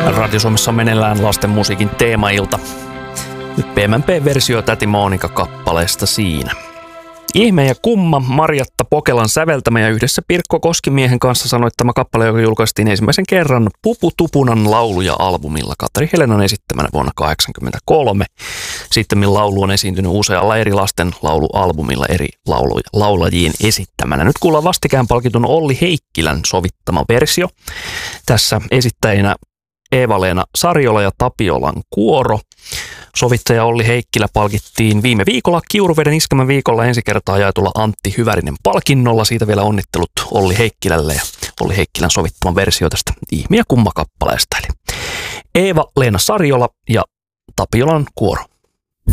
Radio Suomessa on meneillään lasten musiikin teemailta. Nyt PMMP-versio Täti Monika-kappaleesta siinä. Ihme ja kumma, Marjatta Pokelan säveltämä ja yhdessä Pirkko Koskimiehen kanssa sanoittama kappale, joka julkaistiin ensimmäisen kerran Pupu Tupunan lauluja-albumilla Katri Helenan esittämänä vuonna 1983. Sitten laulu on esiintynyt usealla eri lasten laulualbumilla eri laulajien esittämänä. Nyt kuullaan vastikään palkitun Olli Heikkilän sovittama versio. Tässä esittäjinä Eeva-Leena Sariola ja Tapiolan kuoro. Sovittaja Olli Heikkilä palkittiin viime viikolla Kiuruveden iskelmän viikolla ensi kertaa jaetulla Antti Hyvärinen palkinnolla. Siitä vielä onnittelut Olli Heikkilälle ja Olli Heikkilän sovittama versio tästä Ihme ja kumma -kappaleesta. Eli Eeva-Leena Sariola ja Tapiolan kuoro.